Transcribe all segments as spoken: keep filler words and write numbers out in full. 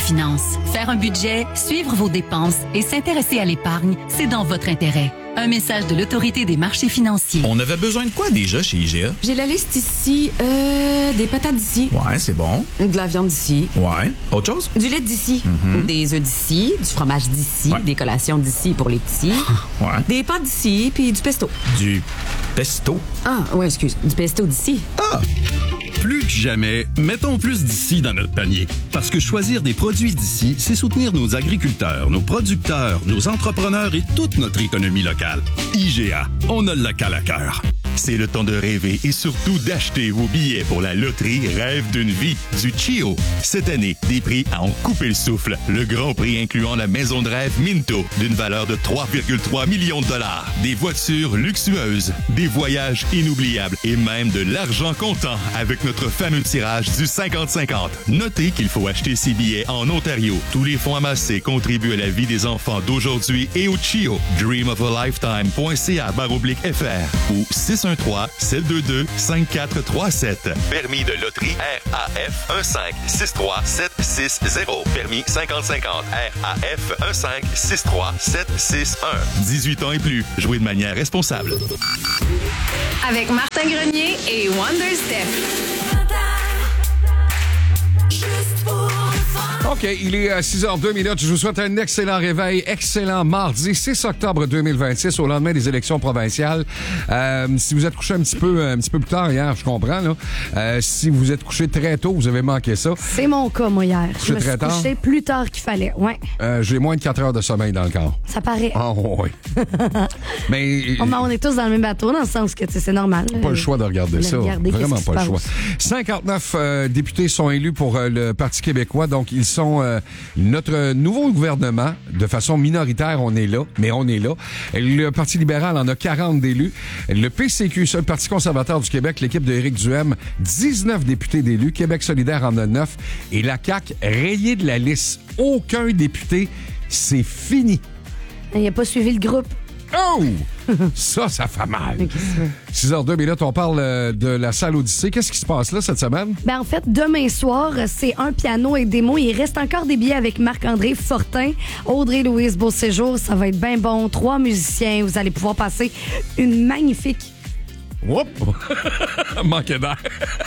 finances. Faire un budget, suivre vos dépenses et s'intéresser à l'épargne, c'est dans votre intérêt. Un message de l'Autorité des marchés financiers. On avait besoin de quoi déjà chez I G A? J'ai la liste ici. Euh, des patates d'ici. Ouais, c'est bon. De la viande d'ici. Ouais. Autre chose? Du lait d'ici. Mm-hmm. Des œufs d'ici. Du fromage d'ici. Ouais. Des collations d'ici pour les petits. Ouais. Des pâtes d'ici, puis du pesto. Du pesto? Ah, ouais, excuse. Du pesto d'ici. Ah! Plus que jamais, mettons plus d'ici dans notre panier. Parce que choisir des produits d'ici, c'est soutenir nos agriculteurs, nos producteurs, nos entrepreneurs et toute notre économie locale. I G A, on a le local à cœur. C'est le temps de rêver et surtout d'acheter vos billets pour la loterie Rêve d'une vie du Chio. Cette année, des prix à en couper le souffle. Le grand prix incluant la maison de rêve Minto d'une valeur de trois virgule trois millions de dollars. Des voitures luxueuses, des voyages inoubliables et même de l'argent comptant avec notre fameux tirage du cinquante cinquante. Notez qu'il faut acheter ses billets en Ontario. Tous les fonds amassés contribuent à la vie des enfants d'aujourd'hui et au Chio. dream of a lifetime point c a barre oblique F R ou six un trois, sept deux deux, cinq quatre trois sept. Permis de loterie R A F un cinq six trois sept six zéro. Permis cinquante cinquante R A F un cinq six trois sept six un. dix-huit ans et plus. Jouez de manière responsable. Avec Martin Grenier et Wonder Steph. OK, il est à six heures deux minutes. Je vous souhaite un excellent réveil, excellent mardi six octobre deux mille vingt-six, au lendemain des élections provinciales. Euh, si vous êtes couché un petit peu un petit peu plus tard hier, je comprends, là. Euh, si vous êtes couché très tôt, vous avez manqué ça. C'est mon cas, moi, hier. Couché Je me très suis tard? couché plus tard qu'il fallait, ouais. Euh, j'ai moins de quatre heures de sommeil dans le corps. Ça paraît. Ah oui. Mais... Oh, mais on est tous dans le même bateau, dans le sens que c'est normal. Pas le choix de regarder ça. Regarder, Vraiment pas le passe? choix. cinquante-neuf euh, députés sont élus pour euh, le Parti québécois, donc ils sont euh, notre nouveau gouvernement. De façon minoritaire, on est là, mais on est là. Le Parti libéral en a quarante d'élus. Le P C Q, le Parti conservateur du Québec, l'équipe de Éric Duhem, dix-neuf députés d'élus. Québec solidaire en a neuf. Et la C A Q, rayée de la liste. Aucun député. C'est fini. Il n'a pas suivi le groupe. Oh! Ça, ça fait mal. six heures deux minutes, on parle euh, de la salle Odyssée. Qu'est-ce qui se passe là cette semaine? Ben en fait, demain soir, c'est un piano et des mots. Il reste encore des billets avec Marc-André Fortin, Audrey-Louise Beauséjour. Ça va être bien bon. Trois musiciens. Vous allez pouvoir passer une magnifique... Oups! Manquait d'air.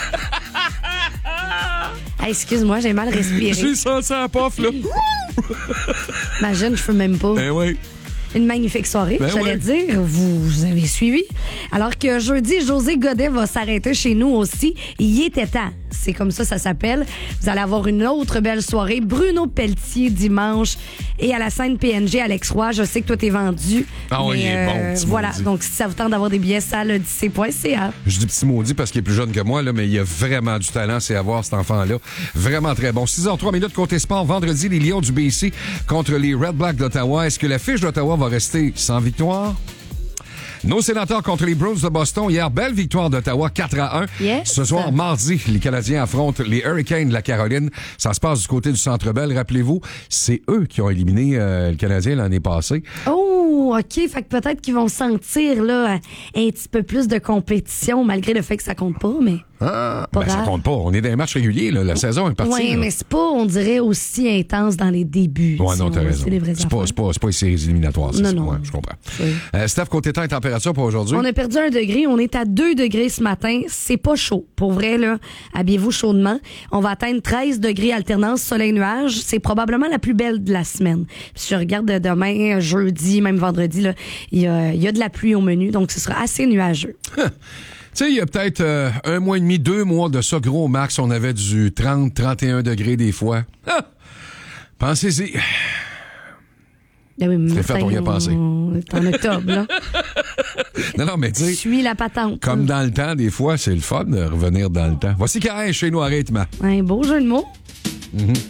Hey, excuse-moi, j'ai mal respiré. J'ai senti un pof, là. Imagine, je peux même pas. Ben oui. Une magnifique soirée, ben j'allais ouais. dire. Vous, vous avez suivi. Alors que jeudi, José Godet va s'arrêter chez nous aussi. Il était temps. C'est comme ça, ça s'appelle. Vous allez avoir une autre belle soirée. Bruno Pelletier dimanche. Et à la scène P N G, Alex Roy. Je sais que toi, t'es vendu. Ah oui, il est bon, petit voilà. maudit. Donc, si ça vous tente d'avoir des billets, salle odyssée point c a. Je dis petit maudit parce qu'il est plus jeune que moi, là, mais il a vraiment du talent, c'est à voir cet enfant-là. Vraiment très bon. six heures trois minutes, côté sport. Vendredi, les Lions du B C contre les Red Blacks d'Ottawa. Est-ce que la fiche d'Ottawa va rester sans victoire? Nos sénateurs contre les Bruins de Boston. Hier, belle victoire d'Ottawa, quatre à un. Yes. Ce soir, mardi, les Canadiens affrontent les Hurricanes de la Caroline. Ça se passe du côté du Centre Bell. Rappelez-vous, c'est eux qui ont éliminé euh, le Canadien l'année passée. Oh, OK. Fait que peut-être qu'ils vont sentir là, un petit peu plus de compétition, malgré le fait que ça compte pas, mais... Ah, Pas ben ça grave. compte pas. On est dans les matchs réguliers, là. La saison est partie. Oui, là. mais c'est pas, on dirait, aussi intense dans les débuts. Ouais, si non, on t'as veut. raison. C'est les vraies C'est pas, affaires. c'est pas, c'est pas les séries éliminatoires, c'est Non, ça. non. Ouais, je comprends. Oui. Euh, Steph, côté temps et température pour aujourd'hui? On a perdu un degré. On est à deux degrés ce matin. C'est pas chaud. Pour vrai, là, habillez-vous chaudement. On va atteindre treize degrés alternance soleil-nuage. C'est probablement la plus belle de la semaine. Puis si je regarde demain, jeudi, même vendredi, là, il y a, il y a de la pluie au menu. Donc, ce sera assez nuageux. Tu sais, il y a peut-être euh, un mois et demi, deux mois de ça, gros max, on avait du trente, trente et un degrés des fois. Ah! Pensez-y. Ben oui, C'est fait, on y a pensé. On est en octobre, là. Non, non, mais tu sais, Suis la patente. comme dans le temps, des fois, c'est le fun de revenir dans le temps. Voici Karen chez nous à rythme. Un beau jeu de mots. Mm-hmm.